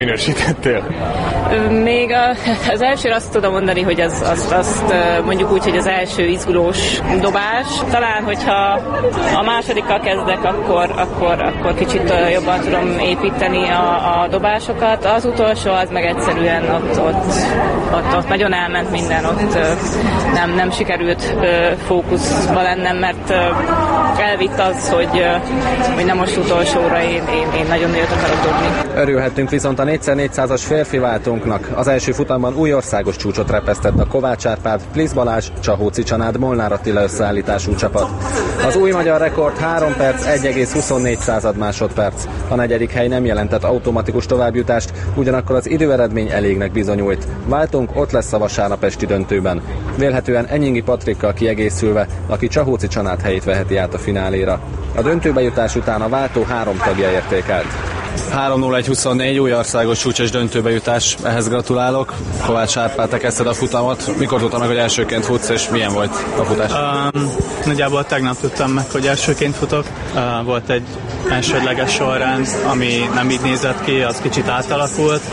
Minősítettél? Még az elsőre azt tudom mondani, hogy azt mondjuk úgy, hogy az első izgulós dobás. Talán, hogyha a másodikkal kezdek, akkor kicsit jobban tudom építeni a dobásokat. Az utolsó az meg egyszerűen ott nagyon elment minden, ott nem sikerült fókuszba lennem, mert elvitt az, hogy nem most utolsóra én nagyon nagyot akarok dobni. Örülhettünk viszont a 4x400-as férfi váltónknak. Az első futamban új országos csúcsot repesztett a Kovács Árpád, Plisz Balázs, Csahóci Csanád, Molnár Attila összeállítású csapat. Az új magyar rekord 3 perc 1,24 másodperc. A negyedik hely nem jelentett automatikus továbbjutást, ugyanakkor az időeredmény elégnek bizonyult. Váltónk ott lesz a vasárnap esti döntőben. Vélhetően Enyingi Patrikkal kiegészülve, aki Csahóci Csanád helyét veheti át a fináléra. A döntőbe jutás után a váltó 3 tagja értékelt. 3:01:24 új országos csúcsos döntőbe jutás, ehhez gratulálok. Kovács Árpád, te kezdted a futamot. Mikor tudtam meg, hogy elsőként futsz, és milyen volt a futás? Nagyjából tegnap tudtam meg, hogy elsőként futok. Volt egy elsődleges sorrend, ami nem így nézett ki, az kicsit átalakult,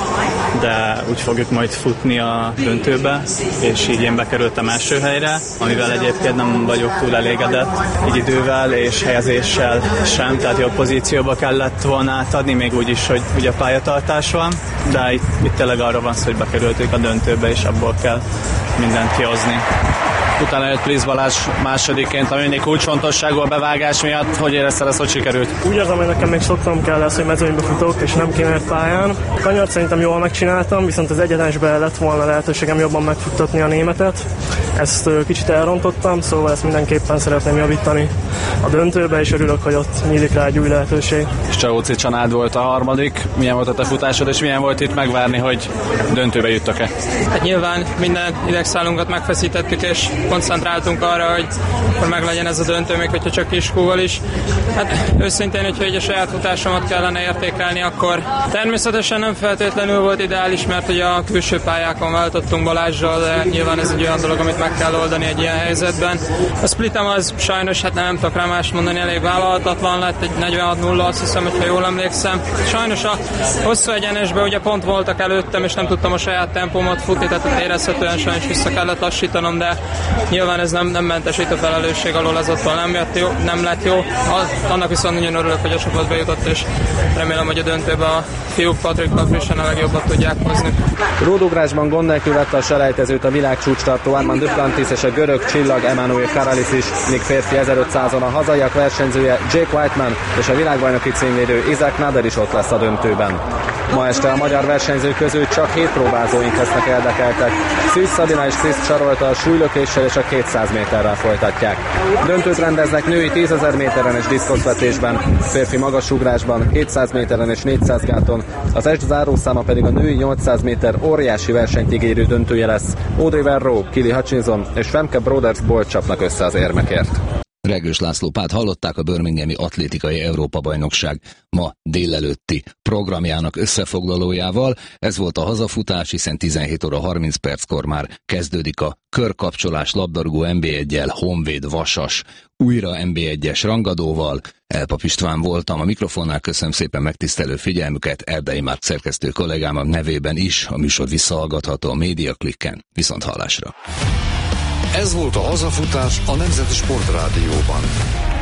de úgy fogjuk majd futni a döntőbe, és így én bekerültem első helyre, amivel egyébként nem vagyok túl elégedett, így idővel és helyezéssel sem, tehát jobb pozícióba kellett volna átadni, még úgy is, hogy ugye pályatartás van, de itt tényleg arra van szó, hogy bekerültük a döntőbe, és abból kell mindent kihozni. Utána jött Plisz Balázs másodikként, ami mindig kulcsfontosságú a bevágás miatt. Hogy érezted ezt, hogy sikerült? Úgy érzem, hogy nekem még szoktam kell lesz, hogy mezőnybe futok, és nem kimért pályán. A kanyart szerintem jól megcsináltam, viszont az egyenesben lett volna lehetőségem jobban megfuttatni a németet. Ezt kicsit elrontottam, szóval ezt mindenképpen szeretném javítani a döntőbe, és örülök, hogy ott nyílik rá egy új lehetőség. És Csahóci Csanád volt a harmadik. Milyen volt a te futásod, és milyen volt itt megvárni, hogy döntőbe juttak-e? Hát nyilván minden idegszálunkat megfeszítettük, és koncentráltunk arra, hogy akkor meglegyen ez a döntő, még hogyha csak kiskúval is. Hát őszintén, hogyha egy a saját futásomat kellene értékelni, akkor természetesen nem feltétlenül volt ideális, mert ugye a külső pályákon váltottunk Balázsral, de nyilván ez egy olyan dolog, amit meg kell oldani egy ilyen helyzetben. A splitem az sajnos, hát nem tudok rá mást mondani, elég vállalhatatlan lett, egy 46-0, azt hiszem, hogyha jól emlékszem. Sajnos a hosszú egyenesben ugye pont voltak előttem, és nem tudtam a saját tempómat futni, tehát érezhetően sajnos vissza kellett lassítanom, de nyilván ez nem mentesít a felelősség alól, ez attól nem lett jó. Annak viszont nagyon örülök, hogy a csapat bejutott, és remélem, hogy a döntőbe a fiúk Patrikkal frissen a legjobbat tudják hozni. Ródugrásban gond nélkül vette a selejtezőt a világcsúcstartó Armand Duplantis és a görög csillag Emmanuel Karalis is, míg férfi 1500-on a hazaiak versenyzője Jake Whiteman és a világbajnoki címvédő Isaac Nader is ott lesz a döntőben. Ma este a magyar versenyzők közül csak 7 próbázóink lesznek érdekeltek. Szűz Szabina és Kriszt Sarolta a súlylökéssel és a 200 méterrel folytatják. Döntőt rendeznek női 10 000 méteren és diszkoszvetésben, férfi magasugrásban, 200 méteren és 400 gáton, az est zárószáma pedig a női 800 méter óriási versenyt ígérő döntője lesz. Audrey Verreau, Kili Hutchinson és Femke Broders-Bolt csapnak össze az érmekért. Regős László Pát hallották, a Birminghami Atlétikai Európa-bajnokság ma délelőtti programjának összefoglalójával. Ez volt a hazafutás, hiszen 17 óra 30 perckor már kezdődik a körkapcsolás labdarúgó NB1-jel, Honvéd Vasas újra NB1-es rangadóval. Elpap István voltam a mikrofonnál, köszönöm szépen megtisztelő figyelmüket, Erdei Márk szerkesztő kollégám nevében is, a műsor visszahallgatható a MediaClicken. Viszont hallásra! Ez volt a hazafutás a Nemzeti Sportrádióban.